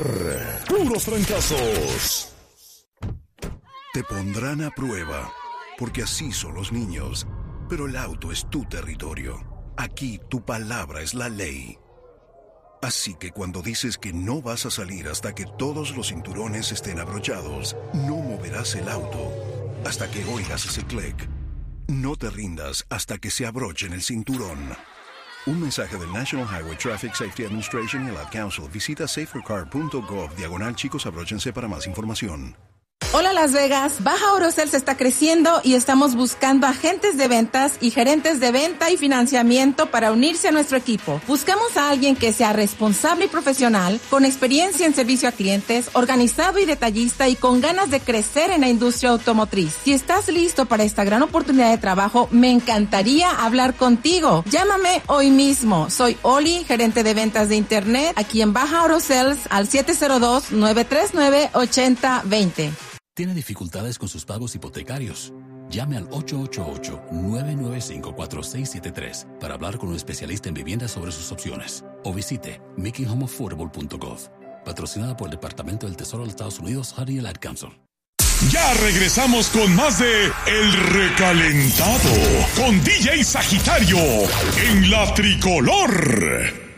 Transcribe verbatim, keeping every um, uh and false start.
Puros trancazos. Te pondrán a prueba, porque así son los niños. Pero el auto es tu territorio. Aquí tu palabra es la ley. Así que cuando dices que no vas a salir hasta que todos los cinturones estén abrochados, no moverás el auto hasta que oigas ese clic. No te rindas hasta que se abrochen el cinturón. Un mensaje del National Highway Traffic Safety Administration y el Ad Council. Visita safer car punto gov diagonal chicos abróchense para más información. Hola Las Vegas, Baja Oro Sales está creciendo y estamos buscando agentes de ventas y gerentes de venta y financiamiento para unirse a nuestro equipo. Buscamos a alguien que sea responsable y profesional, con experiencia en servicio a clientes, organizado y detallista y con ganas de crecer en la industria automotriz. Si estás listo para esta gran oportunidad de trabajo, me encantaría hablar contigo. Llámame hoy mismo. Soy Oli, gerente de ventas de internet, aquí en Baja Oro Sales al siete cero dos, nueve tres nueve, ocho cero dos cero. ¿Tiene dificultades con sus pagos hipotecarios? Llame al ocho ocho ocho, nueve nueve cinco, cuatro seis siete tres para hablar con un especialista en viviendas sobre sus opciones. O visite making home affordable punto gov. Patrocinada por el Departamento del Tesoro de los Estados Unidos, Harry y el Ad Council. Ya regresamos con más de El Recalentado con D J Sagitario en La Tricolor.